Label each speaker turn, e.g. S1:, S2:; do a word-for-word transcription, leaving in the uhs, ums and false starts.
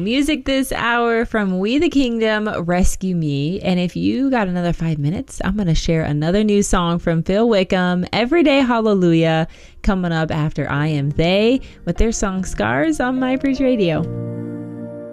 S1: music this hour from We the Kingdom, Rescue Me. And if you got another five minutes, I'm going to share another new song from Phil Wickham, Everyday Hallelujah, coming up after I Am They with their song Scars on My Preach Radio.